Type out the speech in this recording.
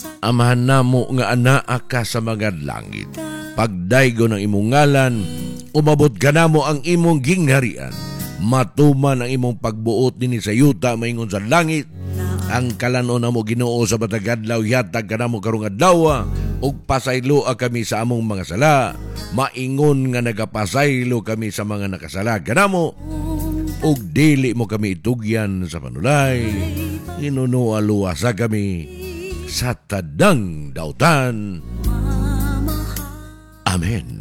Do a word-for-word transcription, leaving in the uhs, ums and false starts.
Amahan namo nga anaa ka sa mga langit. Pagdaygo ng imong ngalan, umabot ka namo ang imong gingharian. Matuman ang imong pagbuot dinhi sa yuta maingon sa langit. Ang kalanon namo Ginoo sa matag adlaw yatag kanamo karong adlaw ug pasaylo kami sa among mga sala. Maingon nga nagapasaylo kami sa mga nakasala kanamo ug dili mo kami itugyan sa panulay. Inuno aluwasa kami sa tadang dautan. Amen.